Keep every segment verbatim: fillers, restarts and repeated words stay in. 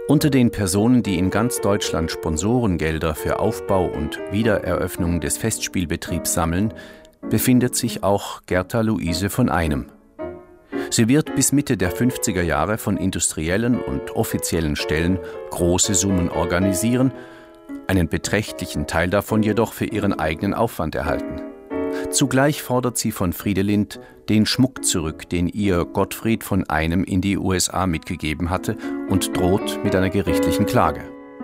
Unter den Personen, die in ganz Deutschland Sponsorengelder für Aufbau und Wiedereröffnung des Festspielbetriebs sammeln, befindet sich auch Gerta Luise von Einem. Sie wird bis Mitte der fünfziger Jahre von industriellen und offiziellen Stellen große Summen organisieren, einen beträchtlichen Teil davon jedoch für ihren eigenen Aufwand erhalten. Zugleich fordert sie von Friedelind den Schmuck zurück, den ihr Gottfried von Einem in die U S A mitgegeben hatte, und droht mit einer gerichtlichen Klage.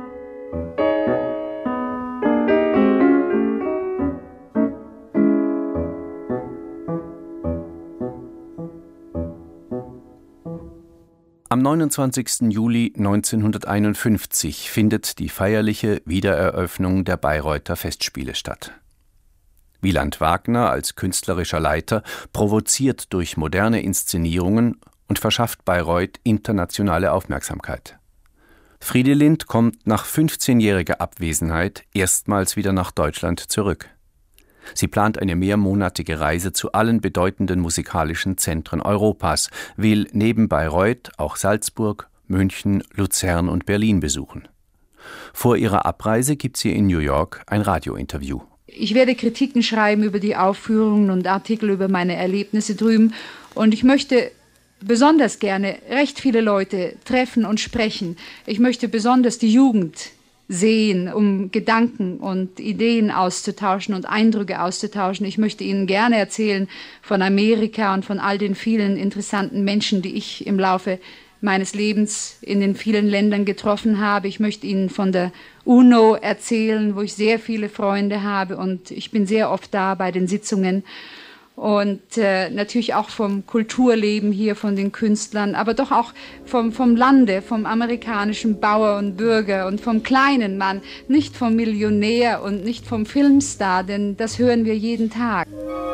Am neunundzwanzigsten Juli neunzehnhunderteinundfünfzig findet die feierliche Wiedereröffnung der Bayreuther Festspiele statt. Wieland Wagner als künstlerischer Leiter provoziert durch moderne Inszenierungen und verschafft Bayreuth internationale Aufmerksamkeit. Friedelind kommt nach fünfzehnjähriger Abwesenheit erstmals wieder nach Deutschland zurück. Sie plant eine mehrmonatige Reise zu allen bedeutenden musikalischen Zentren Europas, will neben Bayreuth auch Salzburg, München, Luzern und Berlin besuchen. Vor ihrer Abreise gibt sie in New York ein Radiointerview. Ich werde Kritiken schreiben über die Aufführungen und Artikel über meine Erlebnisse drüben. Und ich möchte besonders gerne recht viele Leute treffen und sprechen. Ich möchte besonders die Jugend sehen, um Gedanken und Ideen auszutauschen und Eindrücke auszutauschen. Ich möchte Ihnen gerne erzählen von Amerika und von all den vielen interessanten Menschen, die ich im Laufe meines Lebens in den vielen Ländern getroffen habe. Ich möchte Ihnen von der UNO erzählen, wo ich sehr viele Freunde habe, und ich bin sehr oft da bei den Sitzungen. Und äh, natürlich auch vom Kulturleben hier, von den Künstlern, aber doch auch vom, vom Lande, vom amerikanischen Bauer und Bürger und vom kleinen Mann, nicht vom Millionär und nicht vom Filmstar, denn das hören wir jeden Tag.